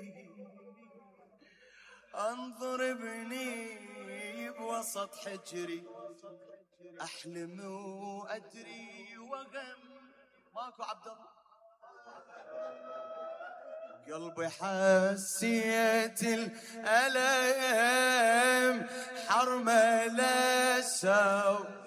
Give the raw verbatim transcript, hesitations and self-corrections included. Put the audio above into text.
انظر ابني بوسط حجري، احلم وادري وغم. ماكو عبد الله. قلبي حسيت الالم حرمه للسو